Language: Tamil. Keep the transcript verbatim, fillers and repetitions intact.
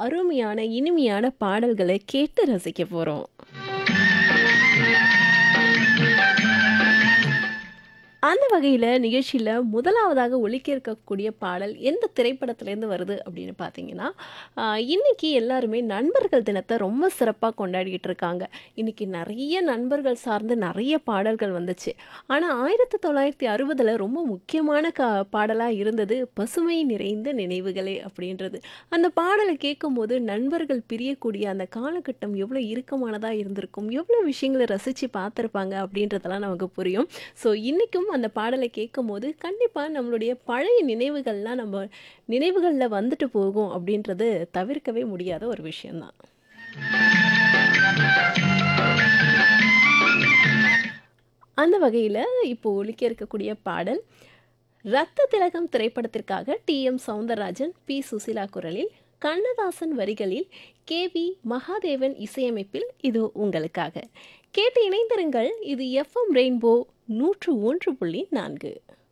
அருமையான, இனிமையான பாடல்கள கேட்டு ரசிக்க போறோம். அந்த வகையில நிகழ்ச்சியில முதலாவதாக ஒலிக்க இருக்கக்கூடிய பாடல் எந்த திரைப்படத்திலேருந்து வருது அப்படின்னு பார்த்தீங்கன்னா, அ இன்னைக்கு எல்லாருமே நண்பர்கள் தினத்த ரொம்ப சிறப்பா கொண்டாடிட்டு இருக்காங்க. இன்னைக்கு நெறைய நண்பர்கள் சார்ந்து நெறைய பாடல்கள் வந்துச்சு. ஆனா ஆயிரத்து தொள்ளாயிரத்து அறுபதுல ரொம்ப முக்கியமான க பாடலா இருந்தது "பசுமை நிறைந்த நினைவுகளே" அப்படின்றது. அந்த பாடல கேட்கும்போது நண்பர்கள் பிரியக்கூடிய அந்த காலகட்டம் எவ்வளோ இறுக்கமானதா இருந்திருக்கும், எவ்வளோ விஷயங்கள ரசிச்சு பார்த்துருப்பாங்க அப்படின்றதெல்லாம் நமக்கு புரியும். ஸோ இன்னைக்கும் அந்த பாடலை கேட்கும்போது கண்டிப்பா நம்மளுடைய பழைய நினைவுகள்லாம் நம்ம நினைவுகள்ல வந்துட்டு போகும் அப்படின்றது தவிர்க்கவே முடியாத ஒரு விஷயம் தான். அந்த வகையில இப்போ ஒலிக்க இருக்கக்கூடிய பாடல் ரத்த திலகம் திரைப்படத்திற்காக D M Soundararajan, B Susheela குரலில், கண்ணதாசன் வரிகளில், கே வி மகாதேவன் இசையமைப்பில் இது உங்களுக்காக. கேட்டு இணைந்திருங்கள். இது எஃப்எம் ரெயின்போ நூற்று ஒன்று புள்ளி நான்கு.